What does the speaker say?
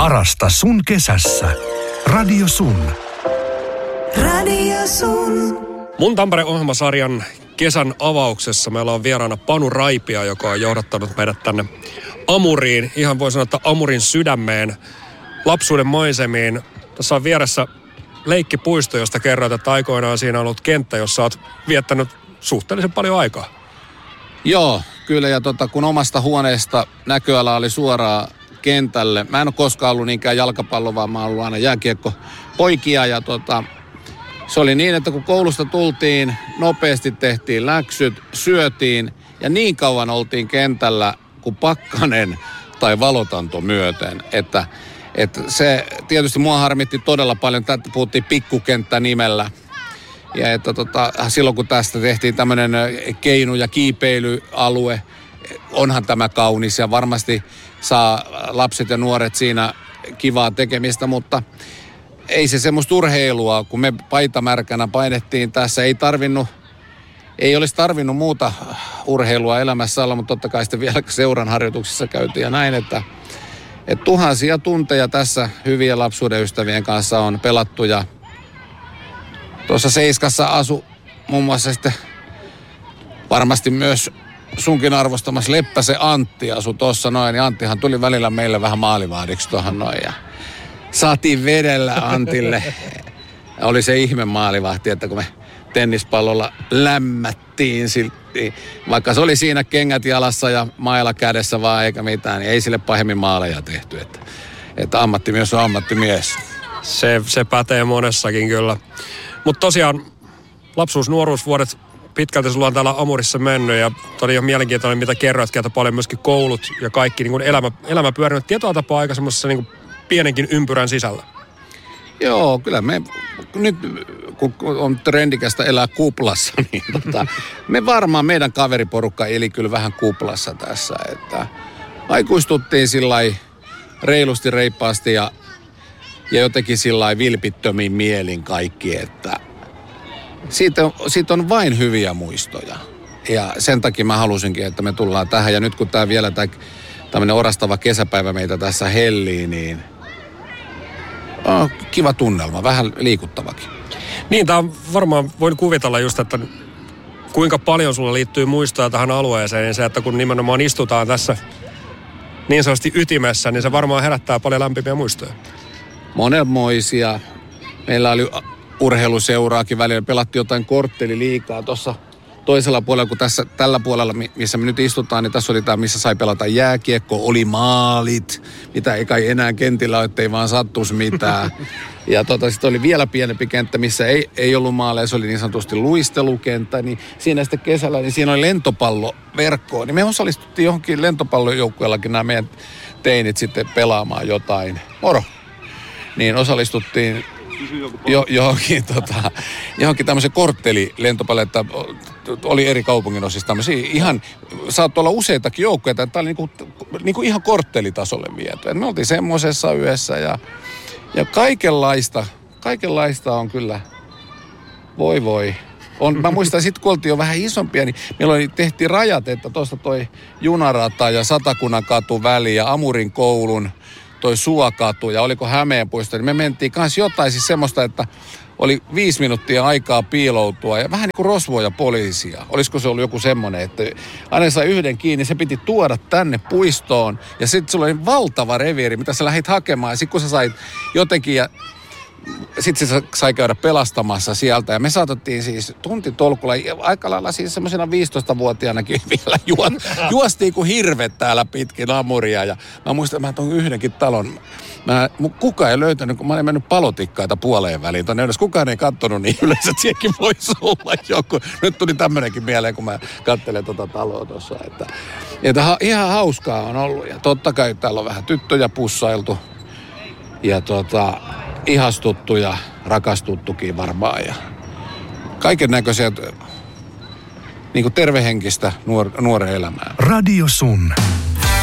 Parasta sun kesässä. Radio Sun. Radio Sun. Mun Tampere-ohjelmasarjan kesän avauksessa meillä on vieraana Panu Raipia, joka on johdattanut meidät tänne Amuriin. Ihan voi sanoa, että Amurin sydämeen, lapsuuden maisemiin. Tässä on vieressä leikkipuisto, josta kerroit, että aikoinaan siinä on ollut kenttä, jossa olet viettänyt suhteellisen paljon aikaa. Joo, kyllä. Ja kun omasta huoneesta näköala oli suoraan kentälle. Mä en ole koskaan ollut niinkään jalkapallo, vaan mä oon ollut aina jääkiekkopoikia. Ja se oli niin, että kun koulusta tultiin, nopeasti tehtiin läksyt, syötiin ja niin kauan oltiin kentällä kuin pakkanen tai valotanto myöten. Että se tietysti mua harmitti todella paljon. Tätä puhuttiin pikkukenttä nimellä. Ja että silloin kun tästä tehtiin tämmöinen keinu- ja kiipeilyalue, onhan tämä kaunis ja varmasti saa lapset ja nuoret siinä kivaa tekemistä, mutta ei se semmoista urheilua, kun me paitamärkänä painettiin tässä, ei olisi tarvinnut muuta urheilua elämässä olla, mutta totta kai sitten vielä seuran harjoituksissa käytiin ja näin, että tuhansia tunteja tässä hyvien lapsuuden ystävien kanssa on pelattu ja tuossa Seiskassa asu muun muassa sitten varmasti myös sunkin arvostamassa Leppäsen Antti asui tuossa noin. Ja Anttihan tuli välillä meille vähän maalivahdiksi tuohon noin. Ja saatiin vedellä Antille. Oli se ihme maalivahti, että kun me tennispallolla lämmättiin silti. Vaikka se oli siinä kengät jalassa ja maila kädessä vaan eikä mitään, niin ei sille pahemmin maaleja tehty. Että ammattimies on ammattimies. Se pätee monessakin kyllä. Mutta tosiaan lapsuus-nuoruusvuodet pitkälti sulla on täällä Amurissa mennyt ja oli ihan mielenkiintoinen, mitä kerroitkin, että paljon myöskin koulut ja kaikki niin kuin elämä pyörinyt tietyllä tapaa aika semmoisessa niin kuin pienenkin ympyrän sisällä. Joo, kyllä me nyt, kun on trendikästä elää kuplassa, niin me varmaan meidän kaveriporukka eli kyllä vähän kuplassa tässä, että aikuistuttiin sillai reilusti, reippaasti ja jotenkin sillai vilpittömin mielin kaikki, että siitä on vain hyviä muistoja. Ja sen takia mä halusinkin, että me tullaan tähän. Ja nyt kun tää vielä tämmönen orastava kesäpäivä meitä tässä hellii, niin kiva tunnelma, vähän liikuttavakin. Niin, tää on varmaan, voin kuvitella just, että kuinka paljon sulla liittyy muistoja tähän alueeseen. Niin se, että kun nimenomaan istutaan tässä niin sanotusti ytimessä, niin se varmaan herättää paljon lämpimiä muistoja. Monenmoisia. Meillä oli urheiluseuraakin välillä. Pelattiin jotain kortteliliigaa tuossa toisella puolella, kun tällä puolella, missä me nyt istutaan, niin tässä oli tämä, missä sai pelata jääkiekko, oli maalit, mitä ei kai enää kentillä ole, ettei vaan sattuisi mitään. Ja sitten oli vielä pienempi kenttä, missä ei ollut maaleja, se oli niin sanotusti luistelukenttä, niin siinä sitten kesällä, niin siinä oli lentopalloverkkoa, niin me osallistuttiin johonkin lentopallojoukkueellakin nämä meidän teinit sitten pelaamaan jotain. Moro! Niin osallistuttiin johonkin tämmöisen korttelilentopalloon, että oli eri kaupungin osissa tämmöisiä ihan, saattoi olla useitakin joukkoja, tämä oli niinku ihan korttelitasolle viety. Et me oltiin semmoisessa yössä ja kaikenlaista on kyllä, voi. Mä muistan sitten, kun oltiin jo vähän isompia, niin meillä tehtiin rajat, että tuosta toi junarata ja Satakunnan katu väli ja Amurin koulun toi Suokatu ja oliko Hämeenpuisto, niin me mentiin kanssa jotain siis semmoista, että oli 5 minuuttia aikaa piiloutua ja vähän niin kuin rosvoja poliisia. Olisiko se ollut joku semmoinen, että aina sai yhden kiinni, se piti tuoda tänne puistoon ja sitten sulla oli valtava reviiri, mitä sä lähdit hakemaan ja sitten kun sä sait jotenkin ja sitten se sai käydä pelastamassa sieltä ja me saatettiin siis tuntitolkulla, aika lailla siis semmoisena 15-vuotiaanakin vielä juostiin kuin hirvet täällä pitkin Amuria ja mä muistan, että mä tuon yhdenkin talon, kukaan ei löytänyt, kun mä olin mennyt palotikkaita puoleen väliin tonne edes, kukaan ei katsonut niin yleensä, että sielläkin voisi olla joku. Nyt tuli tämmönenkin mieleen, kun mä katselen tota taloa tuossa, että ihan hauskaa on ollut ja totta kai täällä on vähän tyttöjä pussailtu ja ihastuttu ja rakastuttukin varmaan ja kaiken näköisiä niin kuin tervehenkistä nuoren elämää. Radio Sun.